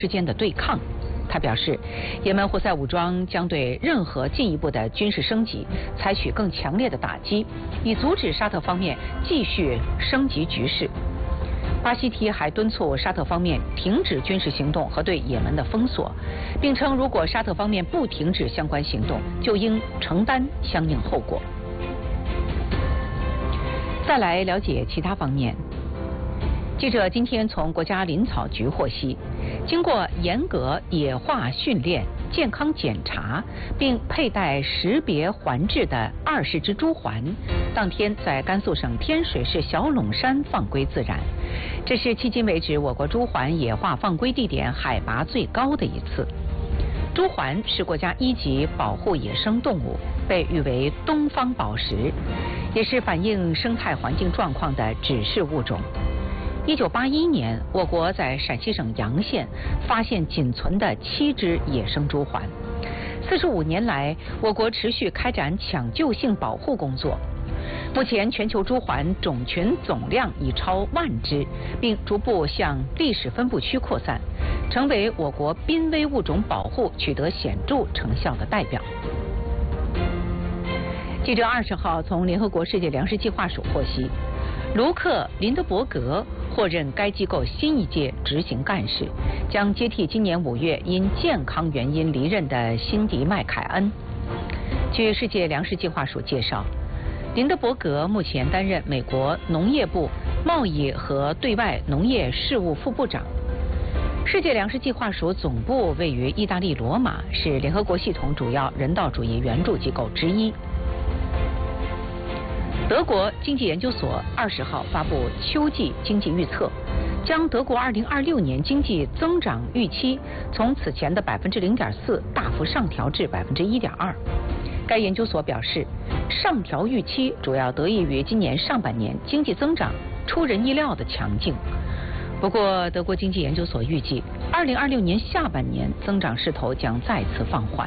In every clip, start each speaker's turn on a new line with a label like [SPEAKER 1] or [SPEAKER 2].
[SPEAKER 1] 之间的对抗。他表示，也门胡塞武装将对任何进一步的军事升级采取更强烈的打击，以阻止沙特方面继续升级局势。巴希提还敦促沙特方面停止军事行动和对也门的封锁，并称如果沙特方面不停止相关行动，就应承担相应后果。再来了解其他方面。记者今天从国家林草局获悉，经过严格野化训练、健康检查，并佩戴识别环制的20只猪环，当天在甘肃省天水市小陇山放归自然。这是迄今为止我国猪环野化放归地点海拔最高的一次。猪环是国家1级保护野生动物，被誉为东方宝石，也是反映生态环境状况的指示物种。1981年，我国在陕西省洋县发现仅存的7只野生猪环。45年来，我国持续开展抢救性保护工作。目前，全球猪环种群总量已超10000只，并逐步向历史分布区扩散，成为我国濒危物种保护取得显著成效的代表。记者20号从联合国世界粮食计划署获悉，卢克·林德伯格获任该机构新一届执行干事，将接替今年5月因健康原因离任的辛迪·麦凯恩。据世界粮食计划署介绍，林德伯格目前担任美国农业部贸易和对外农业事务副部长。世界粮食计划署总部位于意大利罗马，是联合国系统主要人道主义援助机构之一。德国经济研究所20号发布秋季经济预测，将德国2026年经济增长预期从此前的0.4%大幅上调至1.2%。该研究所表示，上调预期主要得益于今年上半年经济增长出人意料的强劲。不过，德国经济研究所预计，2026年下半年增长势头将再次放缓。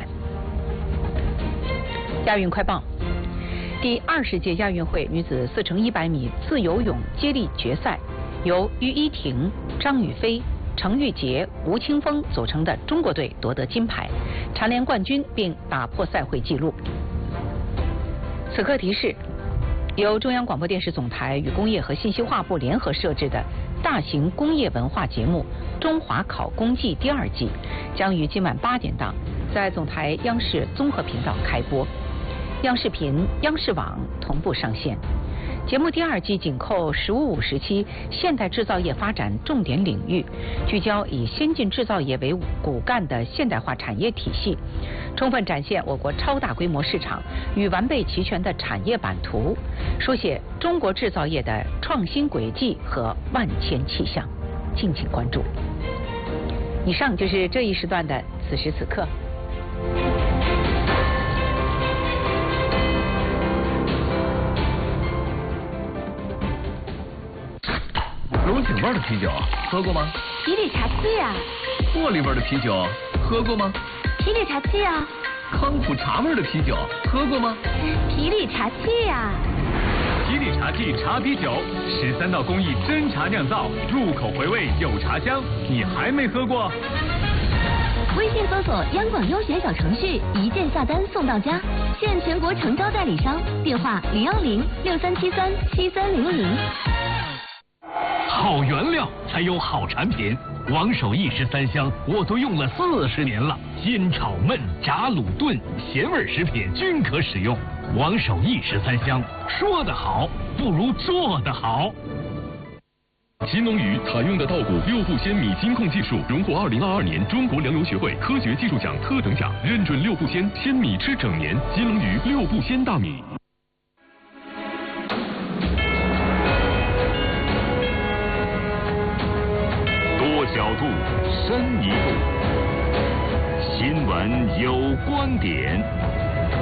[SPEAKER 1] 亚运快报。第20届亚运会女子4×100米自由泳接力决赛，由于依婷、张雨霏、程玉洁、吴青峰组成的中国队夺得金牌，蝉联冠军并打破赛会纪录。此刻提示，由中央广播电视总台与工业和信息化部联合设置的大型工业文化节目《中华考工季》第2季，将于今晚8点档在总台央视综合频道开播。央视频、央视网同步上线。节目第2季紧扣“十五五”时期现代制造业发展重点领域，聚焦以先进制造业为骨干的现代化产业体系，充分展现我国超大规模市场与完备齐全的产业版图，书写中国制造业的创新轨迹和万千气象。敬请关注。以上就是这一时段的此时此刻。
[SPEAKER 2] 龙井味的啤酒喝过吗？
[SPEAKER 3] 皮里茶七呀。
[SPEAKER 2] 茉莉味的啤酒喝过吗？
[SPEAKER 3] 皮里茶七呀。
[SPEAKER 2] 康普茶味的啤酒喝过吗？
[SPEAKER 3] 皮里茶七呀。
[SPEAKER 4] 皮里茶记茶啤酒，13道工艺真茶酿造，入口回味有茶香，你还没喝过？
[SPEAKER 3] 微信搜索央广优选小程序，一键下单送到家，现全国诚招代理商，电话01063737300。
[SPEAKER 5] 好原料才有好产品，王守义13香我都用了40年了，煎炒焖炸卤炖咸味食品均可使用。王守义13香，说得好不如做得好。
[SPEAKER 6] 新农语采用的稻谷6步鲜米金控技术荣获2022年中国粮油学会科学技术奖特等奖，认准6步鲜，鲜米吃整年。新农语6步鲜大米。
[SPEAKER 7] 多角度，深一步，新闻有观点。